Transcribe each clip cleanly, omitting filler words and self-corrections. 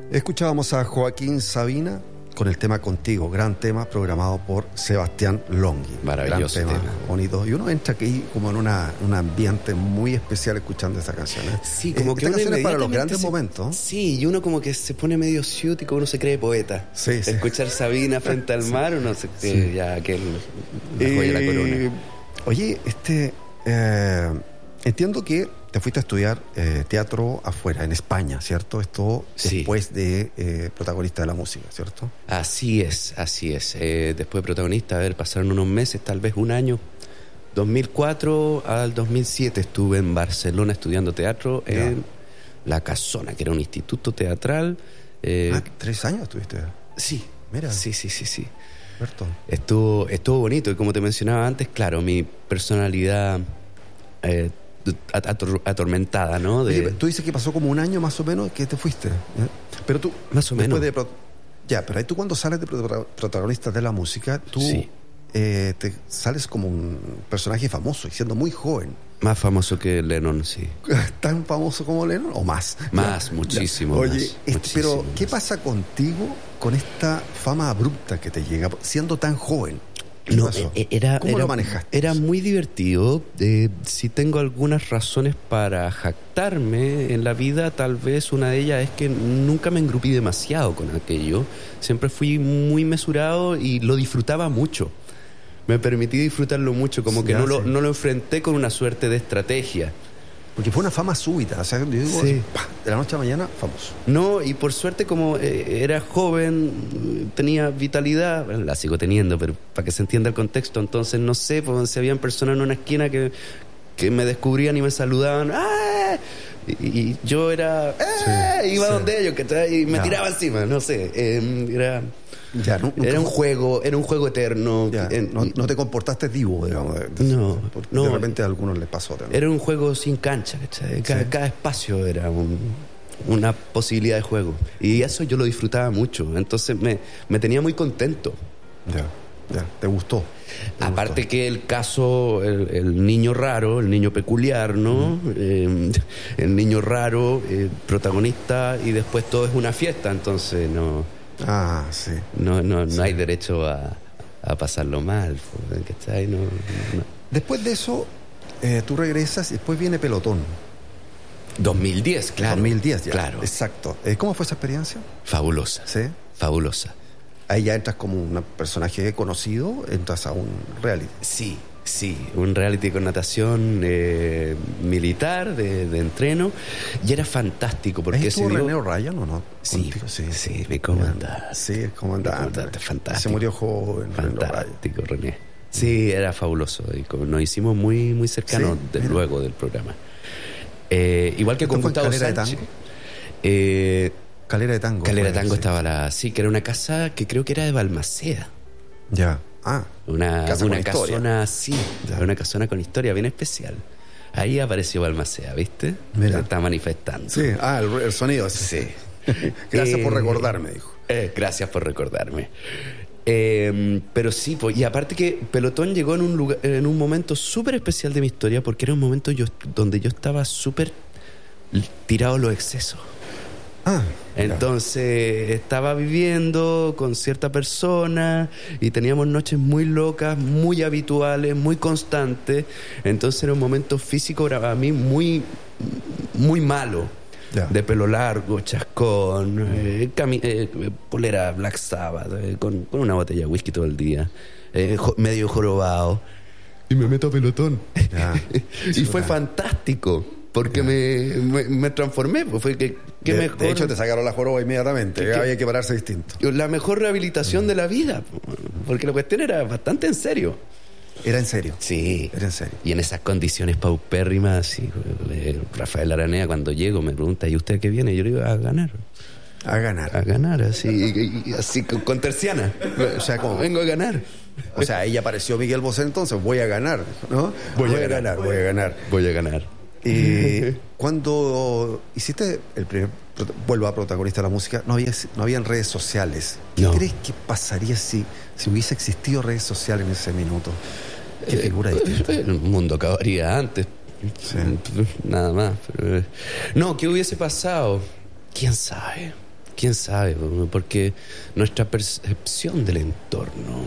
Escuchábamos a Joaquín Sabina con el tema Contigo, gran tema programado por Sebastián Longhi. Maravilloso gran tema, bonito. Y uno entra aquí como en un ambiente muy especial escuchando esta canción. Sí, como que esta uno canción es para los inmediatamente grandes momentos. Sí, y uno como que se pone medio ciútico, uno se cree poeta. Sí, sí. Escuchar Sabina frente al mar, uno se cree ya que la joya de la corona. Oye, entiendo que te fuiste a estudiar teatro afuera, en España, ¿cierto? Esto Sí. después de protagonista de la música, ¿cierto? Así es. Después de protagonista, a ver, pasaron unos meses, tal vez un año. 2004 al 2007 estuve en Barcelona estudiando teatro en La Casona, que era un instituto teatral. 3 años estuviste. Sí, Mira. Sí. Berto. Estuvo bonito, y como te mencionaba antes, claro, mi personalidad atormentada, ¿no? Oye, tú dices que pasó como un año más o menos que te fuiste. Pero tú, Más o menos. Pero ahí tú cuando sales de protagonista de la música, tú Sí. te sales como un personaje famoso y siendo muy joven. Más famoso que Lennon, sí. ¿Tan famoso como Lennon o más? Más, muchísimo. Oye, muchísimo pero ¿qué más. pasa contigo con esta fama abrupta que te llega siendo tan joven? No, ¿Cómo lo manejaste? Era muy divertido. Si tengo algunas razones para jactarme en la vida, tal vez una de ellas es que nunca me engrupí demasiado con aquello. Siempre fui muy mesurado y lo disfrutaba mucho. Me permití disfrutarlo mucho, como que no lo enfrenté con una suerte de estrategia. Porque fue una fama súbita, o sea, yo digo, Sí. de la noche a la mañana, famoso. No, y por suerte, como era joven, tenía vitalidad, bueno, la sigo teniendo, pero para que se entienda el contexto, entonces no sé, pues, si habían personas en una esquina que me descubrían y me saludaban, ¡ah! Y yo era, iba donde ellos, y me tiraba encima, no sé, era un juego eterno. No te comportaste divo, digamos. Porque de repente a algunos les pasó también. Era un juego sin cancha, ¿cachai? Cada espacio era una posibilidad de juego. Y eso yo lo disfrutaba mucho. Entonces me tenía muy contento. Ya, te gustó. Aparte que el caso, el niño raro, el niño peculiar, ¿no? El niño raro, protagonista, y después todo es una fiesta, entonces no hay derecho a pasarlo mal, ¿cachai? No. Después de eso, tú regresas y después viene Pelotón. 2010, claro. 2010, ya. Claro. Exacto. ¿Cómo fue esa experiencia? Fabulosa. ¿Sí? Fabulosa. Ahí ya entras como un personaje conocido, entras a un reality. Sí, un reality con natación militar, de entreno, y era fantástico porque ¿Estuvo René O'Ryan o no? Sí, mi comandante. Sí, el comandante. Fantástico. Se murió joven. Fantástico, René. Sí, era fabuloso. Y nos hicimos muy, muy cercanos, luego del programa. Igual que con Gustavo Sánchez. Calera de Tango. Calera de Tango estaba sí, que era una casa que creo que era de Balmaceda. Ya. Una casona así, una casona con historia bien especial. Ahí apareció Balmaceda, ¿viste? Mira. Está manifestando. Sí, el sonido ese. Sí. Gracias por recordarme, dijo. Gracias por recordarme. Pero sí, y aparte que Pelotón llegó en un momento súper especial de mi historia, porque era un momento donde yo estaba súper tirado a los excesos. Entonces estaba viviendo con cierta persona y teníamos noches muy locas, muy habituales, muy constantes. Entonces era un momento físico para mí muy, muy malo. De pelo largo, chascón, polera Black Sabbath, con una botella de whisky todo el día, medio jorobado. Y me meto a Pelotón. Y fue fantástico. Porque me transformé, pues fue que mejor. De hecho, te sacaron la joroba inmediatamente. Había que pararse distinto. La mejor rehabilitación de la vida, porque la cuestión era bastante en serio. ¿Era en serio? Sí. Era en serio. Y en esas condiciones paupérrimas, Rafael Aranea, cuando llego, me pregunta: ¿y usted a qué viene? Y yo le digo: a ganar. A ganar. A ganar, así con terciana. O sea, ¿cómo? Vengo a ganar. O sea, ahí apareció Miguel Bosé, entonces voy a ganar, ¿no? Voy a ganar. Cuando hiciste el primer vuelvo a protagonista de la música, no habían redes sociales. ¿Qué crees que pasaría si hubiese existido redes sociales en ese minuto? ¿Qué figura distinta? El mundo acabaría antes. Sí. Nada más. No, ¿qué hubiese pasado? ¿Quién sabe? quién sabe, porque nuestra percepción del entorno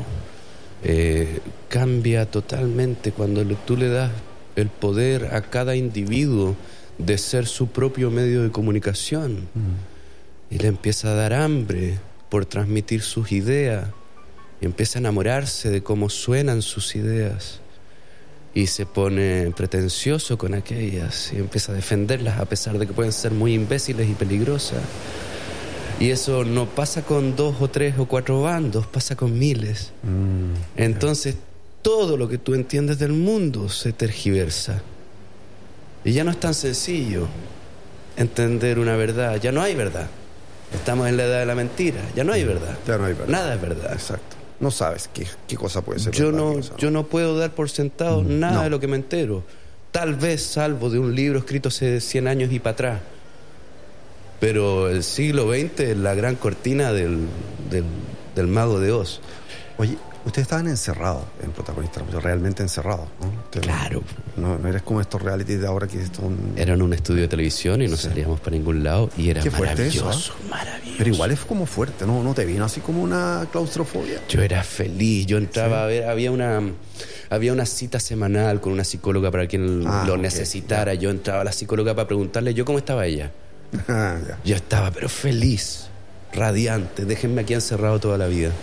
cambia totalmente cuando tú le das el poder a cada individuo de ser su propio medio de comunicación. Y le empieza a dar hambre por transmitir sus ideas y empieza a enamorarse de cómo suenan sus ideas y se pone pretencioso con aquellas y empieza a defenderlas a pesar de que pueden ser muy imbéciles y peligrosas. Y eso no pasa con 2 o 3 o 4 bandos, pasa con miles. Entonces todo lo que tú entiendes del mundo se tergiversa y ya no es tan sencillo entender una verdad. Ya no hay verdad. Estamos en la edad de la mentira. Ya no hay verdad. Ya no hay verdad. Nada es verdad. Exacto. No sabes qué cosa puede ser. Yo no puedo dar por sentado nada de lo que me entero. Tal vez salvo de un libro escrito hace 100 años y para atrás. Pero el siglo XX es la gran cortina del Mago de Oz. Oye, ustedes estaban encerrados en Protagonistas, realmente encerrados, ¿no? Claro. No eres como estos realities de ahora que son... Era en un estudio de televisión y no salíamos para ningún lado y era maravilloso, maravilloso. Pero igual es como fuerte, ¿no te vino así como una claustrofobia? Yo era feliz, yo entraba a ver, había una cita semanal con una psicóloga para quien lo necesitara. Yo entraba a la psicóloga para preguntarle yo cómo estaba ella. Yo estaba pero feliz, radiante, déjenme aquí encerrado toda la vida.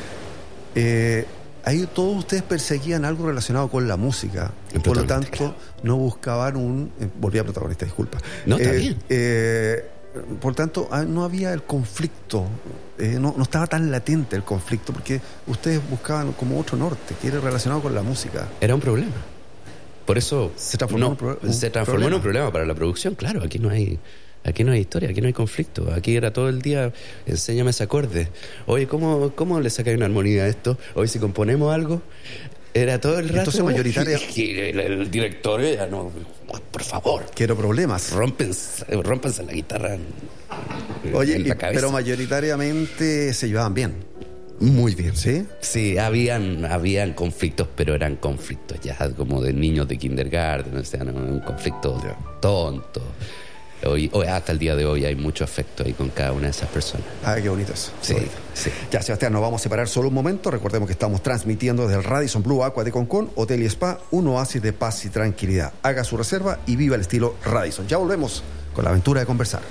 Ahí todos ustedes perseguían algo relacionado con la música. Por lo tanto, claro, no buscaban volví a Protagonista, disculpa. No, está bien. Por tanto, no había el conflicto. No estaba tan latente el conflicto, porque ustedes buscaban como otro norte, que era relacionado con la música. Era un problema. Por eso se transformó en un problema para la producción. Claro, aquí no hay historia, aquí no hay conflicto. Aquí era todo el día, enséñame ese acorde. Oye, ¿cómo le sacáis una armonía a esto? Hoy si componemos algo, era todo el rato. Entonces mayoritaria... el director, no, por favor. Quiero problemas. Rómpanse la guitarra Oye, en la cabeza. Pero mayoritariamente se llevaban bien. Muy bien. ¿Sí? Sí, habían conflictos, pero eran conflictos ya como de niños de kindergarten, o sea, no, un conflicto tonto. Hoy, hasta el día de hoy hay mucho afecto ahí con cada una de esas personas. Qué bonito eso. Sí, bonito. Sí. Ya, Sebastián, nos vamos a separar solo un momento. Recordemos que estamos transmitiendo desde el Radisson Blu Aqua de Concón, Hotel y Spa, un oasis de paz y tranquilidad. Haga su reserva y viva el estilo Radisson. Ya volvemos con la aventura de conversar.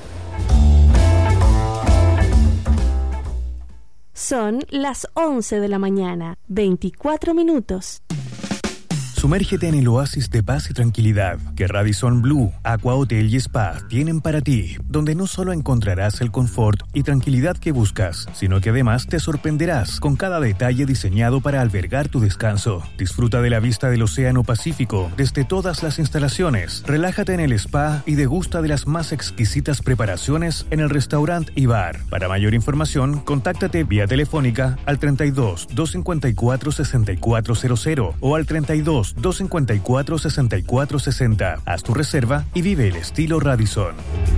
Son las 11 de la mañana, 24 minutos. Sumérgete en el oasis de paz y tranquilidad que Radisson Blu, Aqua Hotel y Spa tienen para ti, donde no solo encontrarás el confort y tranquilidad que buscas, sino que además te sorprenderás con cada detalle diseñado para albergar tu descanso. Disfruta de la vista del Océano Pacífico desde todas las instalaciones, relájate en el spa y degusta de las más exquisitas preparaciones en el restaurante y bar. Para mayor información, contáctate vía telefónica al 32 254 6400 o al 32 254 6460. Haz tu reserva y vive el estilo Radisson.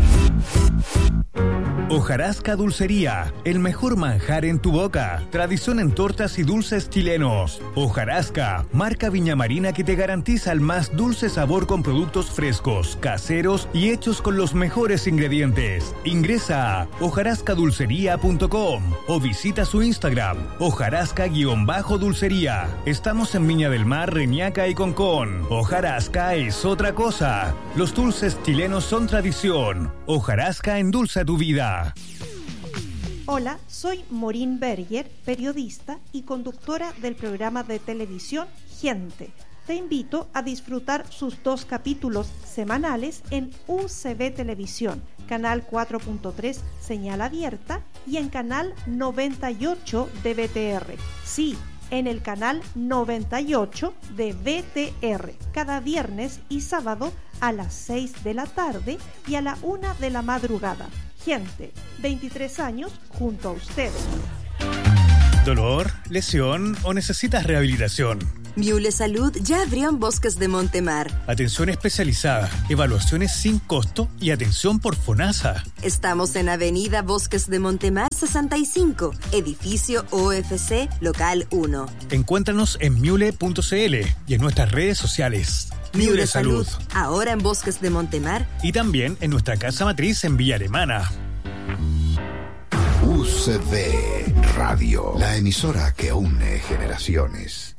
Hojarasca Dulcería, el mejor manjar en tu boca. Tradición en tortas y dulces chilenos. Hojarasca, marca viñamarina que te garantiza el más dulce sabor con productos frescos, caseros y hechos con los mejores ingredientes. Ingresa a hojarascadulcería.com o visita su Instagram, hojarasca_dulcería. Estamos en Viña del Mar, Reñaca y Concón. Hojarasca es otra cosa. Los dulces chilenos son tradición. Hojarasca endulza tu vida. Hola, soy Maureen Berger, periodista y conductora del programa de televisión Gente. Te invito a disfrutar sus 2 capítulos semanales en UCB Televisión, canal 4.3 señal abierta y en canal 98 de BTR. Sí, en el canal 98 de BTR, cada viernes y sábado a las 6 de la tarde y a la 1 de la madrugada. Gente, 23 años junto a ustedes. ¿Dolor, lesión o necesitas rehabilitación? Miule Salud ya abrió en Bosques de Montemar. Atención especializada, evaluaciones sin costo y atención por FONASA. Estamos en Avenida Bosques de Montemar 65, edificio OFC, local 1. Encuéntranos en miule.cl y en nuestras redes sociales. Miule Salud, ahora en Bosques de Montemar y también en nuestra casa matriz en Villa Alemana. UCB Radio, la emisora que une generaciones.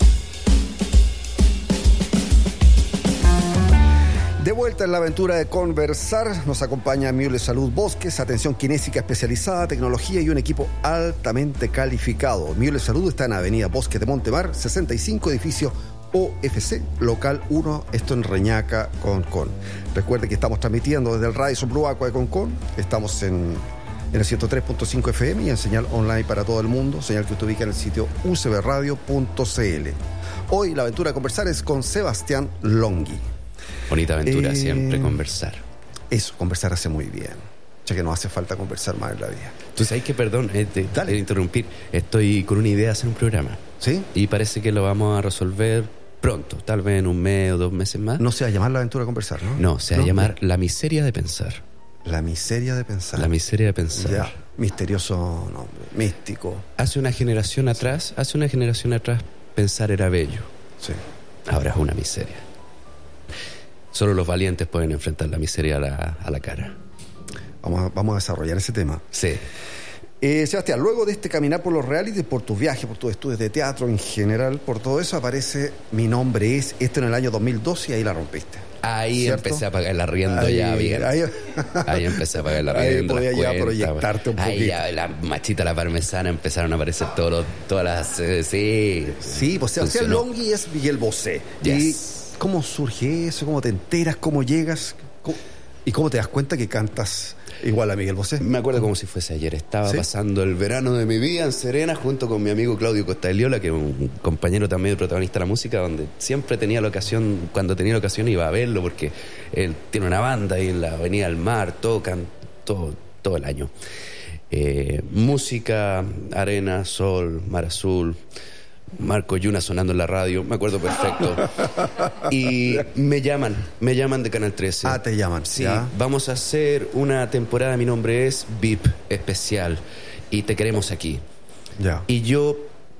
De vuelta en la aventura de conversar, nos acompaña Miule Salud Bosques, atención kinésica especializada, tecnología y un equipo altamente calificado. Miule Salud está en Avenida Bosques de Montemar, 65, edificio OFC, local 1, esto en Reñaca, Concón. Recuerde que estamos transmitiendo desde el Radisson Blu Aqua de Concón, estamos en el 103.5 FM y en señal online para todo el mundo, señal que usted ubica en el sitio ucbradio.cl. Hoy la aventura de conversar es con Sebastián Longhi. Bonita aventura, siempre conversar. Eso, conversar hace muy bien. Ya que nos hace falta conversar más en la vida. Tú sabes que, perdón, de interrumpir, estoy con una idea de hacer un programa. ¿Sí? Y parece que lo vamos a resolver pronto, tal vez en 1 mes o 2 meses más. No se va a llamar la aventura de conversar, ¿no? No, se va a llamar La miseria de pensar. La miseria de pensar. La miseria de pensar. Ya, misterioso nombre, místico. Hace una generación atrás, pensar era bello. Sí. Ahora es una miseria. Solo los valientes pueden enfrentar la miseria a la cara. Vamos a desarrollar ese tema. Sí. Sebastián, luego de este caminar por los realities, por tus viajes, por tus estudios de teatro en general, por todo eso aparece Mi Nombre Es, esto en el año 2012 y ahí la rompiste. Ahí ¿cierto? Empecé a pagar el arriendo ya bien. Ahí empecé a pagar el arriendo. Ahí podía ya proyectarte un poquito. Ahí ya la machita, la parmesana empezaron a aparecer todas las... sí. Sí, pues Sebastián Longhi es Miguel Bosé. Yes. ¿Y cómo surge eso? ¿Cómo te enteras? ¿Cómo llegas? ¿Y cómo te das cuenta que cantas igual a Miguel Bosé? Me acuerdo como si fuese ayer. Estaba pasando el verano de mi vida en Serena junto con mi amigo Claudio Costagliola, que es un compañero también protagonista de la música, donde siempre tenía la ocasión, cuando tenía la ocasión iba a verlo, porque él tiene una banda ahí en la Avenida del Mar, tocan todo el año. Música, arena, sol, mar azul, Marco Yuna sonando en la radio, me acuerdo perfecto. Y me llaman de Canal 13. Ah, te llaman. Sí, ¿ya? Vamos a hacer una temporada, Mi Nombre Es VIP especial y te queremos aquí. Ya. Y yo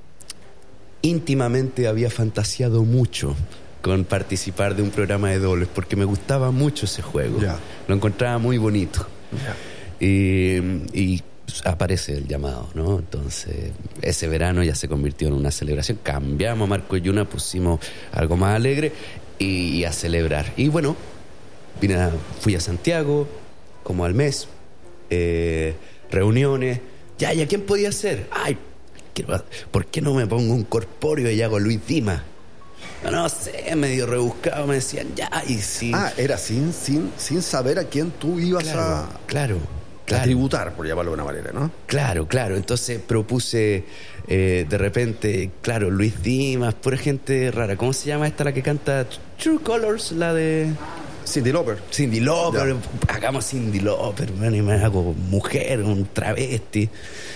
íntimamente había fantaseado mucho con participar de un programa de dobles porque me gustaba mucho ese juego. Ya. Lo encontraba muy bonito. Ya. Y aparece el llamado, ¿no? Entonces, ese verano ya se convirtió en una celebración. Cambiamos a Marco Yuna, pusimos algo más alegre y a celebrar. Y bueno, fui a Santiago como al mes, reuniones. Ya, ¿quién podía ser? Ay, ¿por qué no me pongo un corpóreo y hago Luis Dimas? No sé, medio rebuscado, me decían, ya, y sí. Ah, era sin saber a quién tú ibas a tributar, por llamarlo de una manera, ¿no? Claro. Entonces propuse, de repente, claro, Luis Dimas, pura gente rara. ¿Cómo se llama esta la que canta True Colors? La de... Cyndi Lauper. Cindy Lauper. Hagamos Cyndi Lauper, bueno, y me hago mujer, un travesti.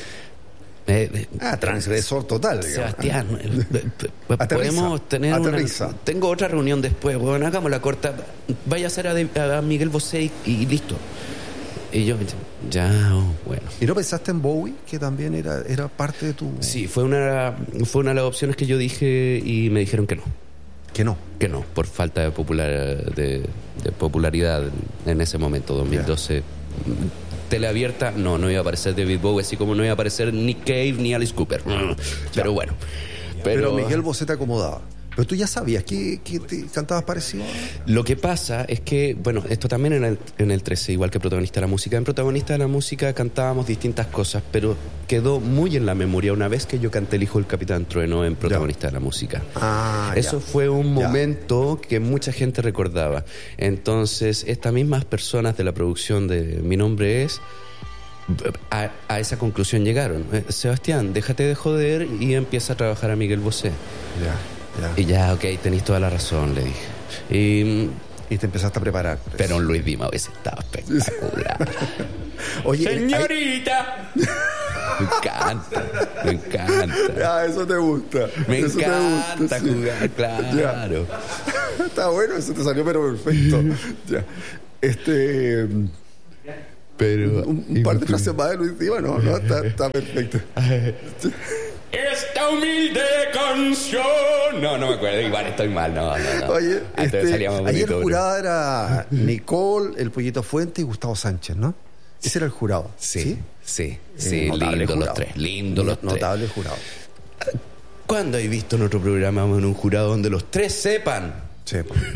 Transgresor total, digamos. Sebastián, podemos tener Aterriza. Tengo otra reunión después, bueno, hagamos la corta. Vaya a hacer a Miguel Bosé y listo. Y yo, bueno. ¿Y no pensaste en Bowie, que también era parte de tu...? Sí, fue una de las opciones que yo dije y me dijeron que no. ¿Que no? Que no, por falta de popularidad en ese momento, 2012. Teleabierta, no iba a aparecer David Bowie, así como no iba a aparecer Nick Cave ni Alice Cooper. Pero bueno. Pero Miguel Bosé te acomodaba. Pero tú ya sabías que te cantabas parecido. Lo que pasa es que, bueno, esto también en el 13, igual que Protagonista de la Música. En Protagonista de la Música cantábamos distintas cosas, pero quedó muy en la memoria una vez que yo canté El Hijo del Capitán Trueno en Protagonista de la Música. Eso fue un momento que mucha gente recordaba. Entonces, estas mismas personas de la producción de Mi Nombre Es, a esa conclusión llegaron. Sebastián, déjate de joder y empieza a trabajar a Miguel Bosé. Y ya, ok, tenés toda la razón, le dije. Y te empezaste a preparar. Pero un Luis Dimas ese estaba espectacular. Oye, ¡señorita! Me encanta. Eso te gusta. Me encanta jugar, claro. Está bueno, eso te salió pero perfecto. Ya. Pero un par de frases más de Luis Dimas, no, está perfecto. Esta humilde canción. No me acuerdo, igual estoy mal, no. Oye, salía más bonito, ayer jurada era Nicole, el Pollito Fuente y Gustavo Sánchez, ¿no? Ese era el jurado. Sí. Notable Lindo jurado. los tres. Lindo los tres. Notable jurado. ¿Cuándo hay visto en otro programa en un jurado donde los tres sepan? Sí.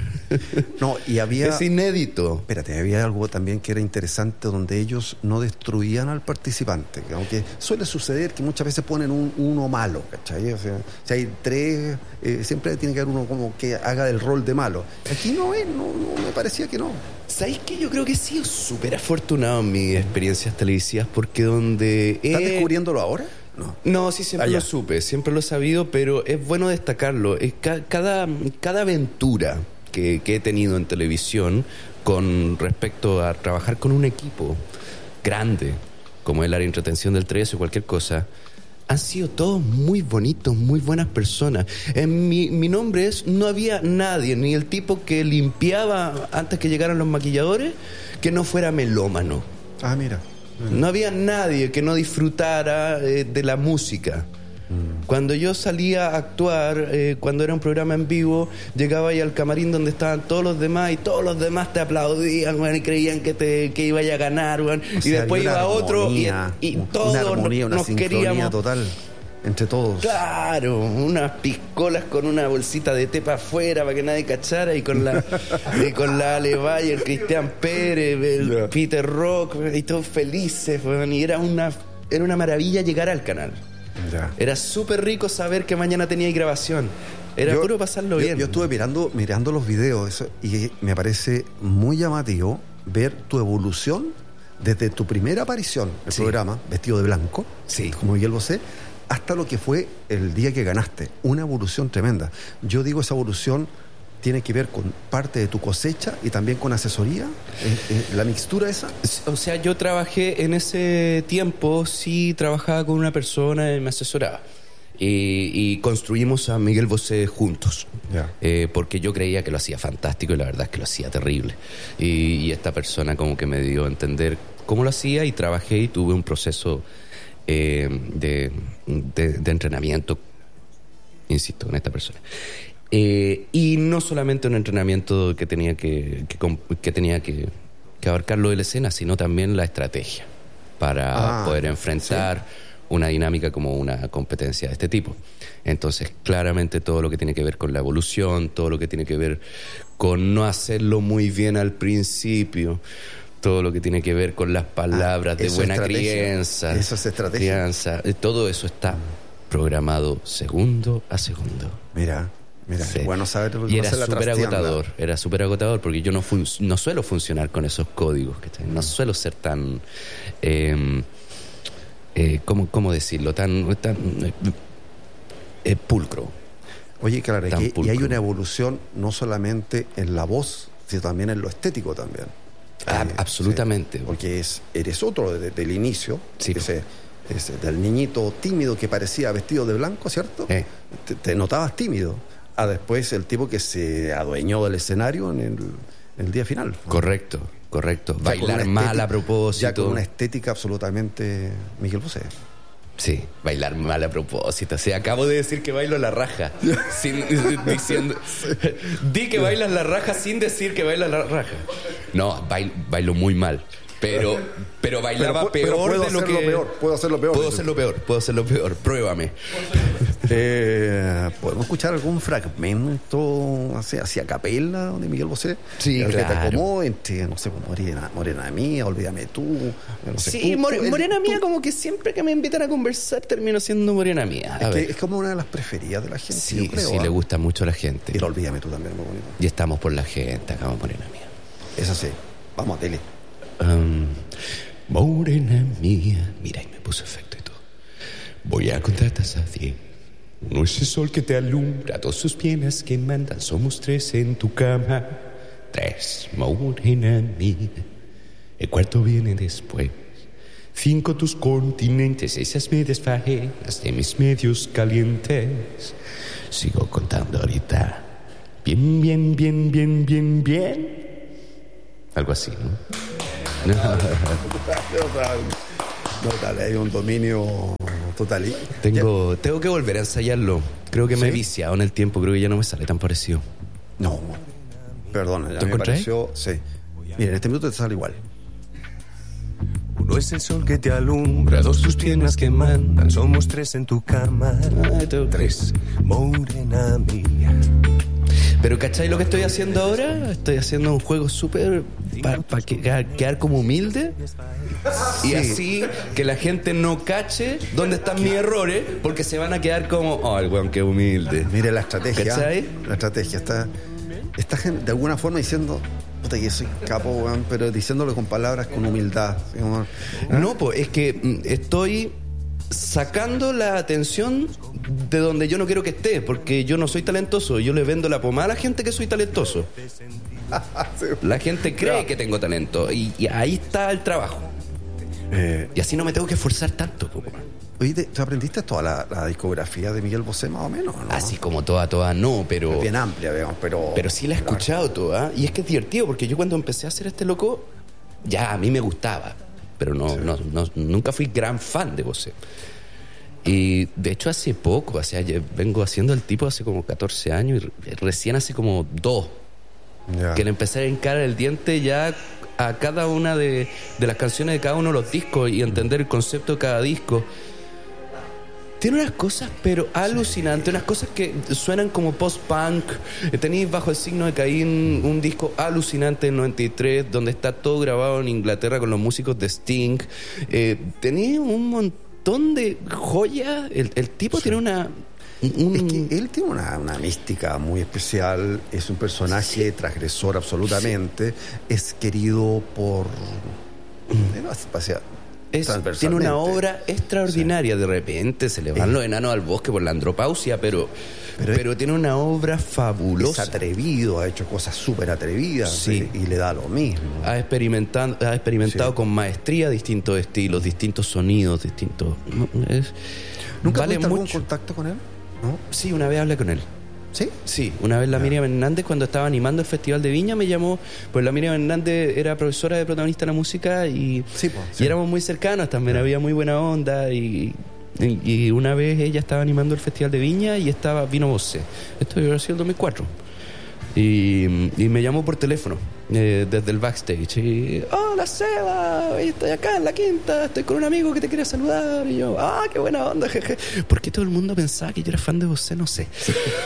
No, y había... Es inédito. Espérate, había algo también que era interesante donde ellos no destruían al participante, aunque suele suceder que muchas veces ponen uno malo, ¿cachai? O sea, si hay tres, siempre tiene que haber uno como que haga el rol de malo. Aquí no me parecía que no. ¿Sabéis qué? Yo creo que he sido súper afortunado en mis experiencias televisivas porque donde... ¿Estás descubriéndolo ahora? No, sí, siempre lo supe, siempre lo he sabido, pero es bueno destacarlo. Cada aventura que he tenido en televisión con respecto a trabajar con un equipo grande, como es el área de entretención del 13 o cualquier cosa, han sido todos muy bonitos, muy buenas personas. En mi nombre no había nadie, ni el tipo que limpiaba antes que llegaran los maquilladores, que no fuera melómano. Ah, mira. No había nadie que no disfrutara de la música. Cuando yo salía a actuar, cuando era un programa en vivo, llegaba ahí al camarín donde estaban todos los demás y todos los demás te aplaudían, bueno, y creían que iba a ganar, bueno, y después iba otro y todos nos queríamos total entre todos. Claro, unas piscolas con una bolsita de té para afuera para que nadie cachara y con la Ale Valle, el Cristian Pérez, el Peter Rock y todos felices, bueno, y era una maravilla llegar al canal. Ya. Era súper rico saber que mañana tenía grabación. Era puro pasarlo bien. Yo estuve mirando los videos y me parece muy llamativo ver tu evolución desde tu primera aparición en el programa, vestido de blanco, como Miguel Bosé, hasta lo que fue el día que ganaste. Una evolución tremenda. Yo digo, esa evolución tiene que ver con parte de tu cosecha y también con asesoría, la mixtura esa. O sea, yo trabajé en ese tiempo, sí trabajaba con una persona y me asesoraba. Y construimos a Miguel Bosé juntos. Porque yo creía que lo hacía fantástico y la verdad es que lo hacía terrible. Y esta persona como que me dio a entender cómo lo hacía y trabajé y tuve un proceso de entrenamiento, insisto, con esta persona. Y no solamente un entrenamiento que tenía que abarcar lo de la escena, sino también la estrategia para poder enfrentar una dinámica como una competencia de este tipo. Entonces, claramente todo lo que tiene que ver con la evolución, todo lo que tiene que ver con no hacerlo muy bien al principio, todo lo que tiene que ver con las palabras de buena crianza. Eso es estrategia. Todo eso está programado segundo a segundo. Mira, sí. Bueno saber. Y era súper agotador, porque yo no suelo funcionar con esos códigos, ¿cachai? No suelo ser tan ¿cómo decirlo? Tan pulcro. Oye, claro, y hay una evolución no solamente en la voz, sino también en lo estético también. Absolutamente. Sí, porque eres otro desde el inicio. Sí. Ese del niñito tímido que parecía vestido de blanco, ¿cierto? Te notabas tímido. Después el tipo que se adueñó del escenario en el día final. Correcto. Bailar mal a propósito. Ya con una estética absolutamente Miguel Bosé. Sí, bailar mal a propósito. O sea, acabo de decir que bailo la raja. Di que bailas la raja sin decir que bailas la raja. No, bailo muy mal. Pero bailaba peor de lo que... Puedo hacerlo peor. Puedo hacerlo peor. Pruébame. ¿Podemos escuchar algún fragmento hacia capela de Miguel Bosé? Sí, claro. Que te acomode, no sé, como Morena Mía, Olvídame Tú. No sé, sí, Morena Mía, como que siempre que me invitan a conversar termino siendo Morena Mía. Es como una de las preferidas de la gente. Sí, yo creo, sí, le gusta mucho a la gente. Y Olvídame Tú también, muy bonito. Y estamos por la gente, acá Morena Mía. Eso sí. Vamos, dele. Morena mía, mira, y me puso efecto y todo. Voy a contarte hasta 10. Uno es el sol que te alumbra, dos sus piernas que mandan. Somos 3 en tu cama. 3, morena mía. El cuarto viene después. 5 tus continentes, esas medias fajenas de mis medios calientes. Sigo contando ahorita. Bien. Algo así, ¿no? No, dale, hay un dominio total. Tengo que volver a ensayarlo. Creo que me he viciado en el tiempo. Creo que ya no me sale tan parecido. No, perdona, ya me pareció. Sí. Mira, en este minuto te sale igual. Uno es el sol que te alumbra, dos tus piernas que mandan, somos tres en tu cama. 3, morena mía. Pero ¿cachai lo que estoy haciendo ahora? Estoy haciendo un juego súper para quedar como humilde. Y así que la gente no cache dónde están mis errores, porque se van a quedar como, oh, el weón que humilde. Mire la estrategia. ¿Cachai? La estrategia está de alguna forma diciendo, puta, que soy capo, weón, pero diciéndolo con palabras con humildad. ¿Sí? Como, No, pues es que estoy sacando la atención de donde yo no quiero que esté, porque yo no soy talentoso. Yo le vendo la pomada a la gente que soy talentoso. La gente cree que tengo talento y ahí está el trabajo. Y así no me tengo que esforzar tanto. Oye, ¿tú aprendiste toda la discografía de Miguel Bosé más o menos, no? Así como toda no, pero... Es bien amplia, digamos, pero sí la he escuchado toda. Y es que es divertido, porque yo cuando empecé a hacer este loco, ya a mí me gustaba, pero nunca fui gran fan de Bosé. Y de hecho hace poco, o sea, yo vengo haciendo el tipo hace como 14 años y recién hace como 2 que le empecé a hincar el diente ya a cada una de las canciones de cada uno de los discos y entender el concepto de cada disco. Tiene unas cosas pero alucinantes, unas cosas que suenan como post-punk. Tenéis Bajo el signo de Caín, un disco alucinante del 93 donde está todo grabado en Inglaterra con los músicos de Sting. Tenéis un montón de joyas. El tipo tiene una... Es que él tiene una mística muy especial. Es un personaje transgresor absolutamente. Es querido por... tiene una obra extraordinaria. De repente se le van los enanos al bosque por la andropausia, pero tiene una obra fabulosa. Es atrevido, ha hecho cosas súper atrevidas y le da lo mismo. Ha experimentado con maestría distintos estilos, distintos sonidos, distintos... ¿Nunca vale tuviste algún mucho. Contacto con él? ¿No? Sí, una vez hablé con él. ¿Sí? Sí, una vez la Miriam Hernández, cuando estaba animando el Festival de Viña, me llamó. Pues la Miriam Hernández era profesora de Protagonista de la Música y éramos muy cercanos también, había muy buena onda y una vez ella estaba animando el Festival de Viña y vino Bosé. Esto había sido el 2004. Y me llamó por teléfono desde el backstage y, hola Seba, estoy acá en la Quinta, estoy con un amigo que te quiere saludar. Y yo, qué buena onda, jeje. ¿Por qué todo el mundo pensaba que yo era fan de Bosé? No sé.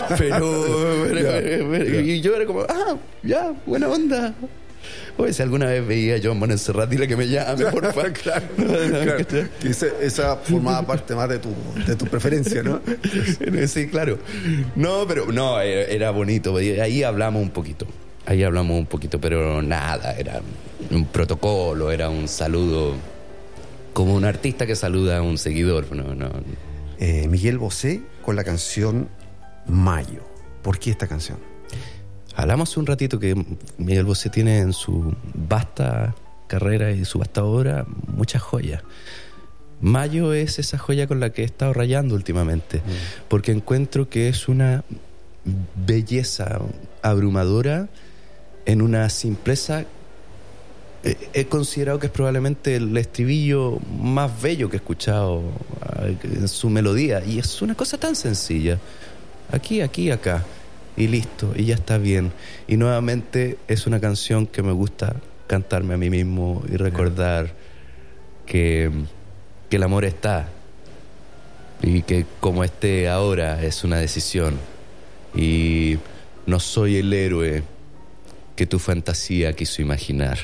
Pero y yo era como, ya, buena onda. Oye, si alguna vez veía a John Montserrat, dile que me llame, por favor. Claro. Esa formaba parte más de tu preferencia, ¿no? Sí, claro. No, era bonito. Ahí hablamos un poquito, pero nada, era un protocolo, era un saludo como un artista que saluda a un seguidor. No. Miguel Bosé con la canción Mayo. ¿Por qué esta canción? Hablamos un ratito que Miguel Bosé tiene en su vasta carrera y su vasta obra muchas joyas. Mayo es esa joya con la que he estado rayando últimamente, porque encuentro que es una belleza abrumadora en una simpleza. He considerado que es probablemente el estribillo más bello que he escuchado en su melodía, y es una cosa tan sencilla. Aquí, acá. Y listo, y ya está bien. Y nuevamente es una canción que me gusta cantarme a mí mismo y recordar que el amor está y que como esté ahora es una decisión y no soy el héroe que tu fantasía quiso imaginar.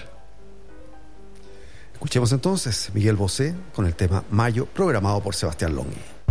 Escuchemos entonces Miguel Bosé con el tema Mayo, programado por Sebastián Longhi.